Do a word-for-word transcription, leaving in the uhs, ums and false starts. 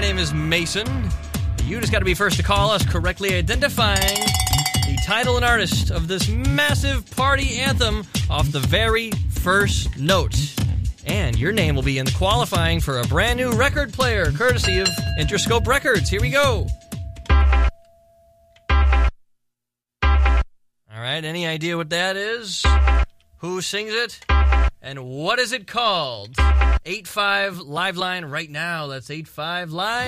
name is Mason. You just got to be first to call us, correctly identifying the title and artist of this massive party anthem off the very first note. And your name will be in the qualifying for a brand new record player, courtesy of Interscope Records. Here we go. All right, any idea what that is? Who sings it? And what is it called? eight five Live Line right now. That's eight five Live.